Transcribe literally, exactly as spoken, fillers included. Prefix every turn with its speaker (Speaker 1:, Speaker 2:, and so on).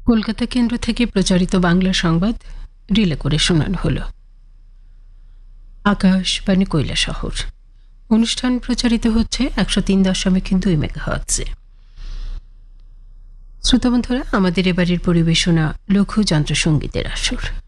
Speaker 1: কলকাতা কেন্দ্র থেকে প্রচারিত বাংলা সংবাদ রিলে করে শোনানো হলো। আকাশবাণী কৈলাসহর। অনুষ্ঠান প্রচারিত হচ্ছে একশো তিন দশমিক দুই মেগাহার্টজে। শ্রোতা বন্ধুরা, আমাদের এবারের পরিবেশনা লঘু যন্ত্রসঙ্গীতের আসর।